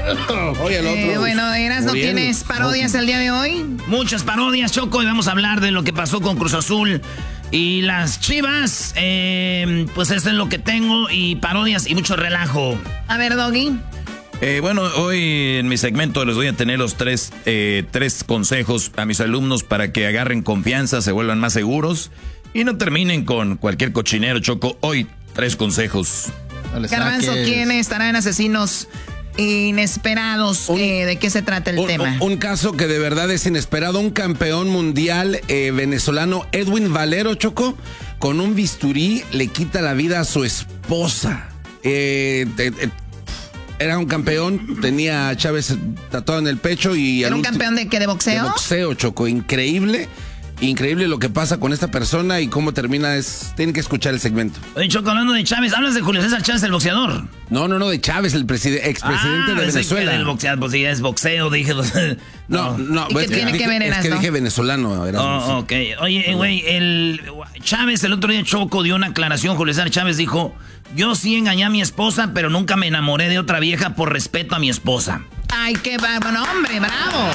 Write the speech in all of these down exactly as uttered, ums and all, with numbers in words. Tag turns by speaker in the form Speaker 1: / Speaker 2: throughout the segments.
Speaker 1: Oye, el otro.
Speaker 2: Eh, bueno, Eras, ¿no
Speaker 1: Muriendo.
Speaker 2: tienes parodias el día de hoy?
Speaker 3: Muchas parodias, Choco, y vamos a hablar de lo que pasó con Cruz Azul y las Chivas. Eh, pues eso es lo que tengo, y parodias y mucho relajo.
Speaker 2: A ver, Doggy.
Speaker 4: Eh, bueno, hoy en mi segmento les voy a tener los tres, eh, tres consejos a mis alumnos para que agarren confianza, se vuelvan más seguros y no terminen con cualquier cochinero, Choco. Hoy, tres consejos.
Speaker 5: No le
Speaker 2: Garbanzo,
Speaker 5: saques.
Speaker 2: ¿quién estará en Asesinos Inesperados?
Speaker 1: Un-
Speaker 2: Eh, ¿De qué se trata el
Speaker 1: Un,
Speaker 2: tema?
Speaker 1: un- un caso que de verdad es inesperado. Un campeón mundial eh, venezolano, Edwin Valero, Choco, con un bisturí le quita la vida a su esposa. Eh, eh, eh, era un campeón, tenía a Chávez tatuado en el pecho y...
Speaker 2: ¿Era
Speaker 1: al
Speaker 2: un
Speaker 1: último-
Speaker 2: campeón de qué? ¿De boxeo?
Speaker 1: De boxeo, Choco. Increíble. Increíble lo que pasa con esta persona y cómo termina. Es tienen que escuchar el segmento.
Speaker 3: Oye, Choco, hablando de Chávez, ¿hablas de Julio César Chávez, el boxeador?
Speaker 1: No, no, no, de Chávez, el preside- expresidente
Speaker 3: Ah,
Speaker 1: de
Speaker 3: pensé
Speaker 1: Venezuela.
Speaker 3: que del boxeador, pues sí, es boxeo, dije.
Speaker 1: No, no.
Speaker 2: ¿Y qué
Speaker 1: pues,
Speaker 2: tiene
Speaker 1: dije-
Speaker 2: que ver,
Speaker 1: Es que
Speaker 2: Erasmo?
Speaker 1: dije venezolano. Erasmo, sí.
Speaker 3: Oh, ok. Oye, güey, el Chávez el otro día, Choco, dio una aclaración. Julio César Chávez dijo, yo sí engañé a mi esposa, pero nunca me enamoré de otra vieja por respeto a mi esposa.
Speaker 2: Ay, qué bárbaro, hombre, bravo.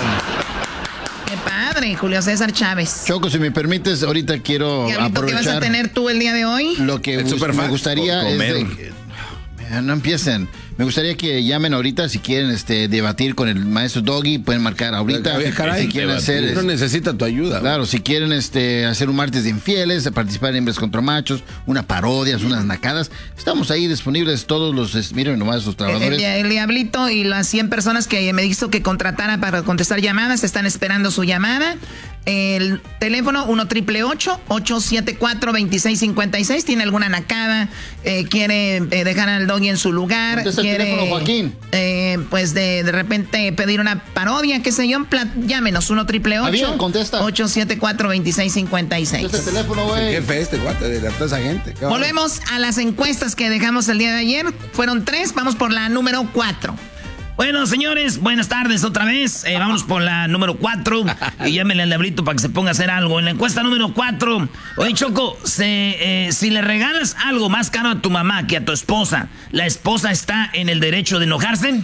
Speaker 2: Qué padre, Julio César Chávez.
Speaker 5: Choco, si me permites, ahorita quiero
Speaker 2: Diablito, ¿qué vas a
Speaker 5: aprovechar
Speaker 2: tener tú el día de hoy?
Speaker 5: lo que
Speaker 1: El
Speaker 5: gus-
Speaker 1: superfan.
Speaker 5: me gustaría
Speaker 4: Co-
Speaker 5: es
Speaker 4: comer.
Speaker 5: de que- Eh, no empiecen. Me gustaría que llamen ahorita si quieren este debatir con el maestro Doggy, pueden marcar ahorita.
Speaker 1: Oye, caray,
Speaker 5: si quieren
Speaker 4: debatir.
Speaker 5: hacer
Speaker 1: no necesita tu ayuda.
Speaker 5: Claro, si quieren este hacer un martes de infieles, participar en Hembras contra Machos, una parodias, unas nacadas, estamos ahí disponibles todos los, es- miren nomás los
Speaker 2: El,
Speaker 5: trabajadores.
Speaker 2: el- el Diablito y las cien personas que me dijo que contratara para contestar llamadas están esperando su llamada. El teléfono uno triple ocho, ocho siete cuatro, dos seis cinco seis. ¿Tiene alguna nacada? Eh, ¿Quiere eh, dejar al Doggy en su lugar?
Speaker 5: Contesta el
Speaker 2: ¿Quiere,
Speaker 5: teléfono, Joaquín.
Speaker 2: eh, pues de, de repente pedir una parodia, qué sé yo? Pla- llámenos, uno triple
Speaker 5: Javier,
Speaker 2: ocho,
Speaker 5: contesta.
Speaker 2: ocho siete cuatro, dos seis cinco seis.
Speaker 5: Este teléfono,
Speaker 1: El
Speaker 5: güey.
Speaker 1: jefe este, guate, de la, toda esa gente. Qué
Speaker 2: Volvemos a las encuestas que dejamos el día de ayer. Fueron tres, vamos por la número cuatro.
Speaker 3: Bueno, señores, buenas tardes otra vez. Eh, vámonos por la número cuatro. Y llámenle al Diablito para que se ponga a hacer algo. En la encuesta número cuatro. Oye, Choco, se, eh, si le regalas algo más caro a tu mamá que a tu esposa, ¿la esposa está en el derecho de enojarse?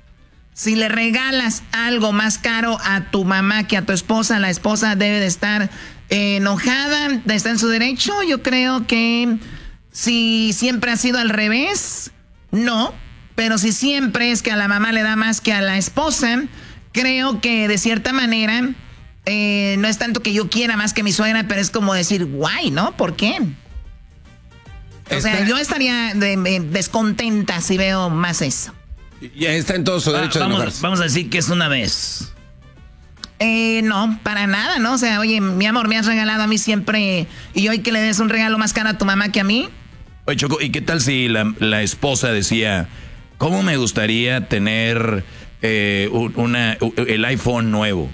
Speaker 2: Si le regalas algo más caro a tu mamá que a tu esposa, la esposa debe de estar eh, enojada, está en su derecho. Yo creo que si siempre ha sido al revés, no. Pero si siempre es que a la mamá le da más que a la esposa, creo que de cierta manera eh, no es tanto que yo quiera más que mi suegra, pero es como decir, guay, ¿no? ¿Por qué? O sea,
Speaker 1: Está-
Speaker 2: yo estaría de- de- descontenta si veo más eso.
Speaker 1: Ya está en todo su
Speaker 3: Va-
Speaker 1: derecho de
Speaker 3: vamos,
Speaker 1: enojarse.
Speaker 3: vamos a decir que es una vez.
Speaker 2: Eh, no, para nada, ¿no? O sea, oye, mi amor, me has regalado a mí siempre y hoy que le des un regalo más caro a tu mamá que a mí.
Speaker 4: Oye, Choco, ¿y qué tal si la, la esposa decía, ¿cómo me gustaría tener eh, un- una, u- el iPhone nuevo?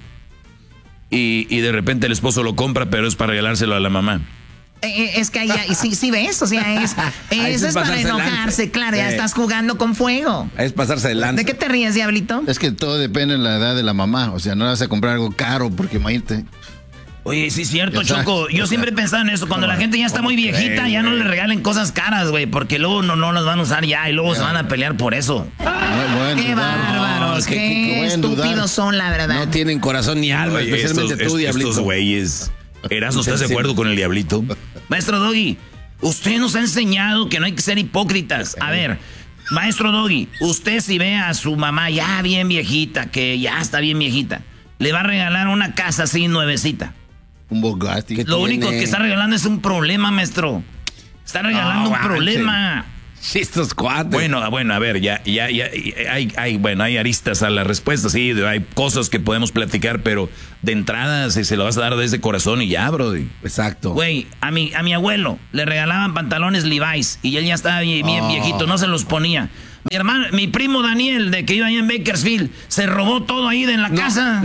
Speaker 4: Y, y de repente el esposo lo compra, pero es para regalárselo a la mamá.
Speaker 2: Eh, eh, es que ahí, ahí sí, sí ves, o sea, es,
Speaker 1: Ahí
Speaker 2: eso
Speaker 1: sí
Speaker 2: es para
Speaker 1: pasarse
Speaker 2: enojarse,
Speaker 1: adelante.
Speaker 2: claro, ya
Speaker 1: Sí.
Speaker 2: estás jugando con fuego.
Speaker 1: Es pasarse adelante.
Speaker 2: ¿De qué te ríes, Diablito?
Speaker 5: Es que todo depende de la edad de la mamá. O sea, no le vas a comprar algo caro porque imagínate.
Speaker 3: Oye, sí es cierto,
Speaker 5: Exacto.
Speaker 3: Choco. Yo
Speaker 5: O sea,
Speaker 3: siempre he pensado en eso. Cuando la gente ya está muy viejita, ya no le regalen cosas caras, güey. Porque luego no, no las van a usar ya y luego se van a pelear por eso.
Speaker 5: No, bueno,
Speaker 2: Qué
Speaker 5: dudar.
Speaker 2: bárbaros,
Speaker 1: qué-
Speaker 2: qué,
Speaker 1: qué- qué
Speaker 5: pueden
Speaker 2: estúpidos
Speaker 5: dudar.
Speaker 2: son, la verdad.
Speaker 1: No tienen corazón ni alma,
Speaker 4: Oye,
Speaker 1: especialmente
Speaker 4: estos,
Speaker 1: tú,
Speaker 4: est-
Speaker 1: Diablito.
Speaker 4: estos güeyes. Erasmo, ¿estás de acuerdo con el Diablito?
Speaker 3: Maestro Doggy, usted nos ha enseñado que no hay que ser hipócritas. A ver, maestro Doggy, usted si ve a su mamá ya bien viejita, que ya está bien viejita, le va a regalar una casa así nuevecita.
Speaker 5: Un Bugatti.
Speaker 1: ¿Qué
Speaker 3: Lo
Speaker 1: tiene?
Speaker 3: único que está regalando es un problema, maestro. Está regalando
Speaker 1: No,
Speaker 3: un problema.
Speaker 1: Sí, estos cuates.
Speaker 4: Bueno, bueno, a ver, ya, ya, ya, hay, hay, bueno, hay aristas a la respuesta, sí, hay cosas que podemos platicar, pero de entrada, si se lo vas a dar desde corazón y ya, bro.
Speaker 1: Exacto.
Speaker 3: Güey, a mi, a mi abuelo le regalaban pantalones Levi's y él ya estaba bien, bien
Speaker 5: Oh.
Speaker 3: viejito, no se los ponía. Mi hermano, mi primo Daniel, de que iba ahí en Bakersfield, se robó todo ahí de en la
Speaker 1: No,
Speaker 3: casa.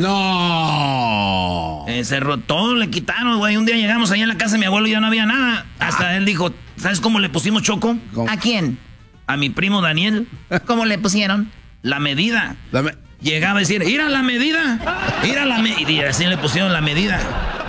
Speaker 1: No.
Speaker 3: Eh, se robó todo, le quitaron, güey. Un día llegamos allá en la casa de mi abuelo y ya no había nada. Hasta él dijo, ¿sabes cómo le pusimos, Choco?
Speaker 1: ¿Cómo?
Speaker 2: ¿A quién?
Speaker 3: A mi primo Daniel,
Speaker 2: ¿Cómo le pusieron?
Speaker 3: la medida.
Speaker 1: Dame-
Speaker 3: Llegaba a decir, ¡ir la medida! ¡Ir la medida! Y así le pusieron la medida.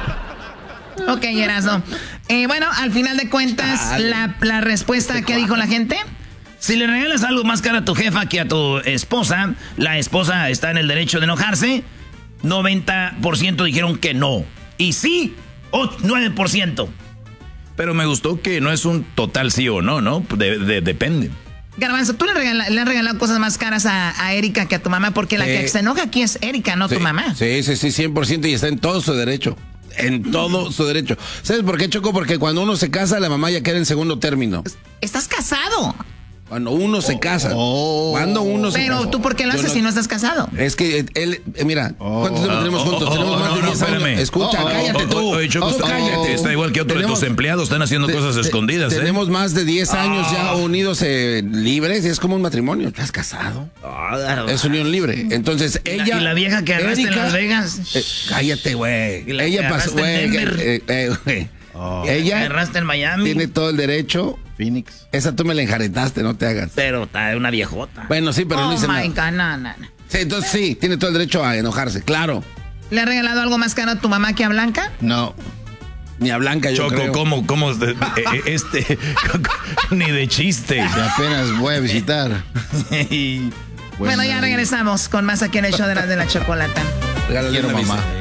Speaker 2: Ok, Erasmo. Eh, bueno, al final de cuentas,
Speaker 1: Dale.
Speaker 2: la, la respuesta que dijo la gente,
Speaker 3: Si le regalas algo más caro a tu jefa que a tu esposa, la esposa está en el derecho de enojarse. noventa por ciento dijeron que no. Y sí, nueve por ciento.
Speaker 4: Pero me gustó que no es un total sí o no, ¿no? De, de, depende.
Speaker 2: Garbanzo, tú le, regala, le has regalado cosas más caras a, a Erika que a tu mamá, porque la eh, que se enoja aquí es Erika, no
Speaker 1: sí,
Speaker 2: tu mamá.
Speaker 1: Sí, sí, sí, cien por ciento y está en todo su derecho. En todo su derecho. ¿Sabes por qué, Choco? Porque cuando uno se casa, la mamá ya queda en segundo término.
Speaker 2: ¿Estás casado?
Speaker 1: Cuando uno se casa. Oh, cuando uno se
Speaker 2: Pero
Speaker 1: casa.
Speaker 2: tú, ¿por qué lo haces no, si no estás casado?
Speaker 1: Es que él, eh, mira, ¿cuántos años oh, tenemos juntos?
Speaker 4: Oh,
Speaker 1: tenemos
Speaker 4: oh,
Speaker 1: más
Speaker 4: no,
Speaker 1: de
Speaker 4: no,
Speaker 1: diez
Speaker 4: espérame.
Speaker 1: años. Escucha,
Speaker 4: Oh,
Speaker 1: cállate
Speaker 4: oh,
Speaker 1: tú.
Speaker 4: Oh, oh, Choco,
Speaker 1: oh,
Speaker 4: está,
Speaker 1: cállate.
Speaker 4: está igual que otro tenemos, de tus empleados, están haciendo te, cosas te, escondidas,
Speaker 1: te,
Speaker 4: ¿eh?
Speaker 1: Tenemos más de diez años ah. ya unidos eh, libres y es como un matrimonio. ¿Estás casado?
Speaker 3: Oh,
Speaker 1: es unión libre. Entonces,
Speaker 3: ¿Y
Speaker 1: ella...
Speaker 3: La, ¿Y la vieja que arrastra en Las Vegas?
Speaker 1: Eh, cállate, güey. Ella pasó, güey. Eh, eh, eh,
Speaker 3: oh,
Speaker 1: ella
Speaker 3: arrastra en Miami.
Speaker 1: Tiene todo el derecho...
Speaker 5: Phoenix.
Speaker 1: Esa tú me la enjaretaste, no te hagas.
Speaker 3: Pero está una viejota.
Speaker 1: Bueno, sí, pero
Speaker 2: oh
Speaker 1: no dice
Speaker 2: my
Speaker 1: nada.
Speaker 2: God, no, no, no.
Speaker 1: Sí, entonces sí, tiene todo el derecho a enojarse, claro.
Speaker 2: ¿Le has regalado algo más caro a tu mamá que a Blanca?
Speaker 5: No.
Speaker 1: Ni a Blanca, yo
Speaker 4: Choco,
Speaker 1: creo.
Speaker 4: ¿cómo, cómo, este, ni de chiste.
Speaker 5: Que apenas voy a visitar.
Speaker 2: Bueno, ya regresamos con más aquí en el show de la, de la chocolata.
Speaker 1: Regálale
Speaker 5: Quiero
Speaker 1: una
Speaker 5: mamá.
Speaker 1: visa.